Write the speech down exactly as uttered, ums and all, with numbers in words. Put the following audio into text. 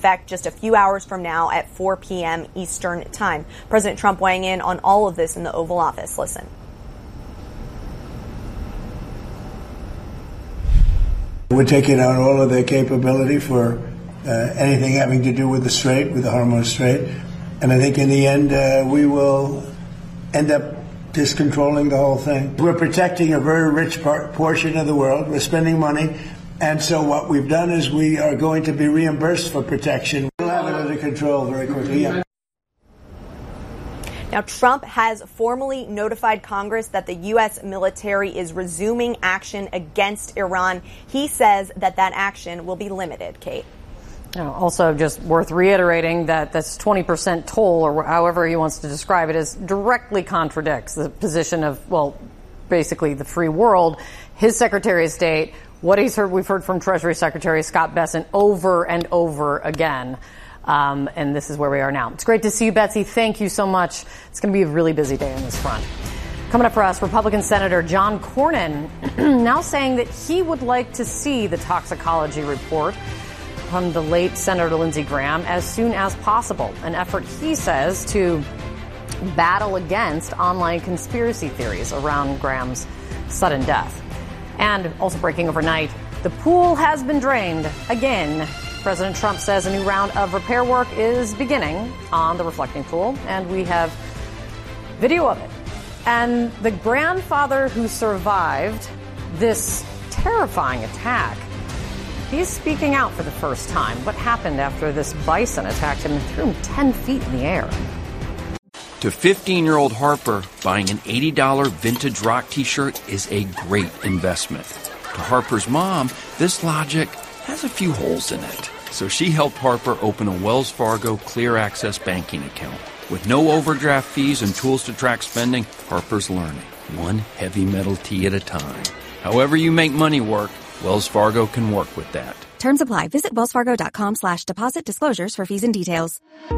effect just a few hours from now at four p.m. Eastern time. President Trump weighing in on all of this in the Oval Office. Listen. We're taking out all of their capability for uh, anything having to do with the Strait, with the Hormuz Strait. And I think in the end, uh, we will end up just controlling the whole thing. We're protecting a very rich part, portion of the world. We're spending money. And so what we've done is we are going to be reimbursed for protection. We'll have it under control very quickly. Yeah. Now, Trump has formally notified Congress that the U S military is resuming action against Iran. He says that that action will be limited. Kate. Also, just worth reiterating that this twenty percent toll, or however he wants to describe it, is directly contradicts the position of, well, basically the free world. His Secretary of State, what he's heard, we've heard from Treasury Secretary Scott Bessent over and over again. Um, and this is where we are now. It's great to see you, Betsy. Thank you so much. It's going to be a really busy day on this front. Coming up for us, Republican Senator John Cornyn now saying that he would like to see the toxicology report from the late Senator Lindsey Graham as soon as possible. An effort, he says, to battle against online conspiracy theories around Graham's sudden death. And also breaking overnight, the pool has been drained again. President Trump says a new round of repair work is beginning on the reflecting pool, and we have video of it. And the grandfather who survived this terrifying attack, he's speaking out for the first time. What happened after this bison attacked him and threw him ten feet in the air? To fifteen-year-old Harper, buying an eighty dollars vintage rock T-shirt is a great investment. To Harper's mom, this logic has a few holes in it. So she helped Harper open a Wells Fargo Clear Access banking account. With no overdraft fees and tools to track spending, Harper's learning, one heavy metal tee at a time. However you make money work, Wells Fargo can work with that. Terms apply. Visit wellsfargo.com slash deposit disclosures for fees and details.